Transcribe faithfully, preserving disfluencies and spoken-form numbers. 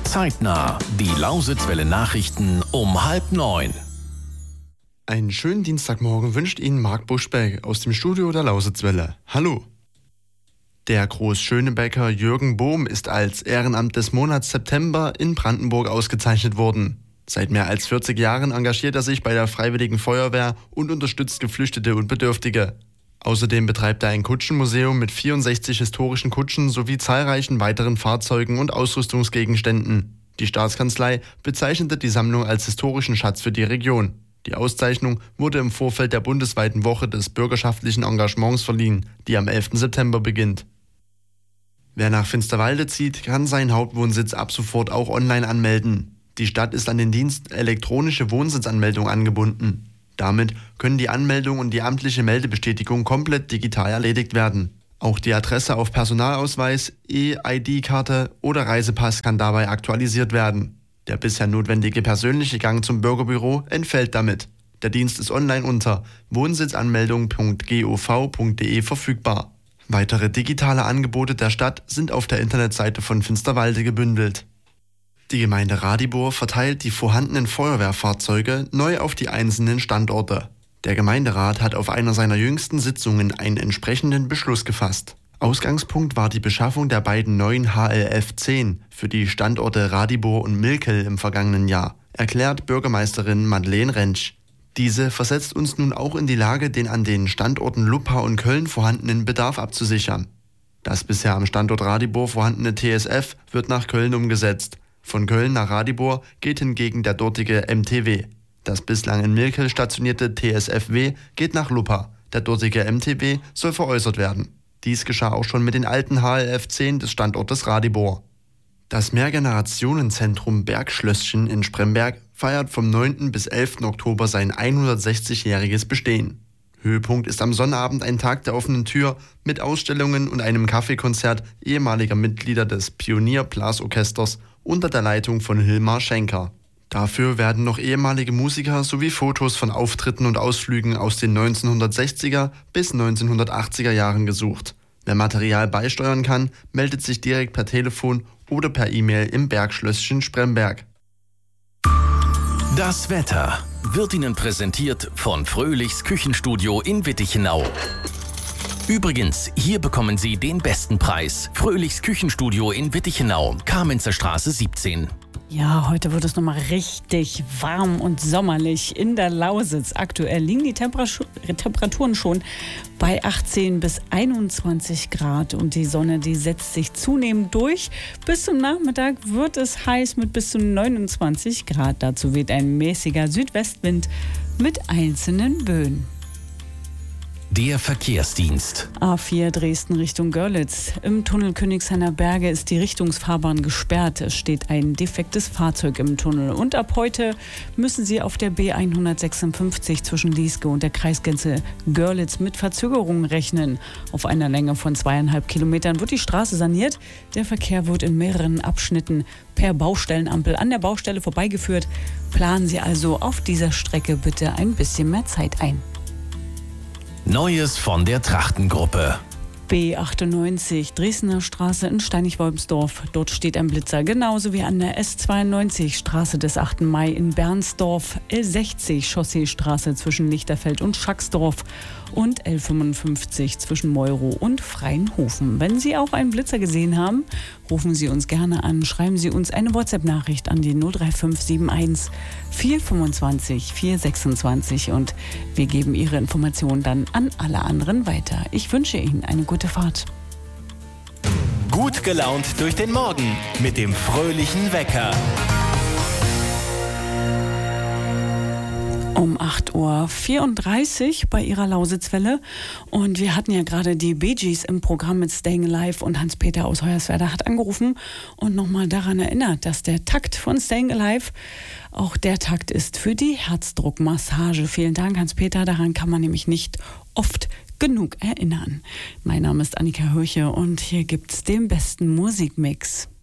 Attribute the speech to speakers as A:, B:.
A: Zeitnah. Die Lausitzwelle Nachrichten um halb neun.
B: Einen schönen Dienstagmorgen wünscht Ihnen Marc Buschbeck aus dem Studio der Lausitzwelle. Hallo. Der Großschönebecker Jürgen Bohm ist als Ehrenamt des Monats September in Brandenburg ausgezeichnet worden. Seit mehr als vierzig Jahren engagiert er sich bei der Freiwilligen Feuerwehr und unterstützt Geflüchtete und Bedürftige. Außerdem betreibt er ein Kutschenmuseum mit vierundsechzig historischen Kutschen sowie zahlreichen weiteren Fahrzeugen und Ausrüstungsgegenständen. Die Staatskanzlei bezeichnete die Sammlung als historischen Schatz für die Region. Die Auszeichnung wurde im Vorfeld der bundesweiten Woche des bürgerschaftlichen Engagements verliehen, die am elften September beginnt. Wer nach Finsterwalde zieht, kann seinen Hauptwohnsitz ab sofort auch online anmelden. Die Stadt ist an den Dienst elektronische Wohnsitzanmeldung angebunden. Damit können die Anmeldung und die amtliche Meldebestätigung komplett digital erledigt werden. Auch die Adresse auf Personalausweis, E-I D-Karte oder Reisepass kann dabei aktualisiert werden. Der bisher notwendige persönliche Gang zum Bürgerbüro entfällt damit. Der Dienst ist online unter wohnsitzanmeldung punkt gov punkt de verfügbar. Weitere digitale Angebote der Stadt sind auf der Internetseite von Finsterwalde gebündelt. Die Gemeinde Radibor verteilt die vorhandenen Feuerwehrfahrzeuge neu auf die einzelnen Standorte. Der Gemeinderat hat auf einer seiner jüngsten Sitzungen einen entsprechenden Beschluss gefasst. Ausgangspunkt war die Beschaffung der beiden neuen H L F zehn für die Standorte Radibor und Milkel im vergangenen Jahr, erklärt Bürgermeisterin Madeleine Rentsch. Diese versetzt uns nun auch in die Lage, den an den Standorten Luppau und Köln vorhandenen Bedarf abzusichern. Das bisher am Standort Radibor vorhandene T S F wird nach Köln umgesetzt. Von Köln nach Radibor geht hingegen der dortige M T W. Das bislang in Milkel stationierte T S F W geht nach Luppau. Der dortige M T W soll veräußert werden. Dies geschah auch schon mit den alten H L F zehn des Standortes Radibor. Das Mehrgenerationenzentrum Bergschlösschen in Spremberg feiert vom neunten bis elften Oktober sein hundertsechzigjähriges Bestehen. Höhepunkt ist am Sonnabend ein Tag der offenen Tür mit Ausstellungen und einem Kaffeekonzert ehemaliger Mitglieder des Pionier-Blasorchesters unter der Leitung von Hilmar Schenker. Dafür werden noch ehemalige Musiker sowie Fotos von Auftritten und Ausflügen aus den neunzehnhundertsechziger bis neunzehnhundertachtziger Jahren gesucht. Wer Material beisteuern kann, meldet sich direkt per Telefon oder per E-Mail im Bergschlösschen Spremberg.
A: Das Wetter wird Ihnen präsentiert von Fröhlichs Küchenstudio in Wittichenau. Übrigens, hier bekommen Sie den besten Preis. Fröhlichs Küchenstudio in Wittichenau, Kamenzer Straße siebzehn.
C: Ja, heute wird es nochmal richtig warm und sommerlich in der Lausitz. Aktuell liegen die Temperatu- Temperaturen schon bei achtzehn bis einundzwanzig Grad und die Sonne, die setzt sich zunehmend durch. Bis zum Nachmittag wird es heiß mit bis zu neunundzwanzig Grad. Dazu weht ein mäßiger Südwestwind mit einzelnen Böen.
A: Der Verkehrsdienst.
C: A vier Dresden Richtung Görlitz. Im Tunnel Königshainer Berge ist die Richtungsfahrbahn gesperrt. Es steht ein defektes Fahrzeug im Tunnel. Und ab heute müssen Sie auf der B hundertsechsundfünfzig zwischen Lieske und der Kreisgrenze Görlitz mit Verzögerungen rechnen. Auf einer Länge von zweieinhalb Kilometern wird die Straße saniert. Der Verkehr wird in mehreren Abschnitten per Baustellenampel an der Baustelle vorbeigeführt. Planen Sie also auf dieser Strecke bitte ein bisschen mehr Zeit ein.
A: Neues von der Trachtengruppe.
C: B achtundneunzig, Dresdner Straße in Steinig-Wolmsdorf. Dort steht ein Blitzer, genauso wie an der S zweiundneunzig, Straße des achten Mai in Bernsdorf, L sechzig, Chausseestraße zwischen Lichterfeld und Schacksdorf und L fünfundfünfzig zwischen Meuro und Freienhofen. Wenn Sie auch einen Blitzer gesehen haben, rufen Sie uns gerne an, schreiben Sie uns eine WhatsApp-Nachricht an die null drei fünf sieben eins vier fünfundzwanzig vier sechsundzwanzig und wir geben Ihre Informationen dann an alle anderen weiter. Ich wünsche Ihnen eine gute Fahrt.
A: Gut gelaunt durch den Morgen mit dem fröhlichen Wecker.
C: Um acht Uhr vierunddreißig bei Ihrer Lausitzwelle. Und wir hatten ja gerade die Bee Gees im Programm mit Staying Alive und Hans-Peter aus Hoyerswerda hat angerufen und nochmal daran erinnert, dass der Takt von Staying Alive auch der Takt ist für die Herzdruckmassage. Vielen Dank, Hans-Peter. Daran kann man nämlich nicht oft genug erinnern. Mein Name ist Annika Hürche und hier gibt's den besten Musikmix.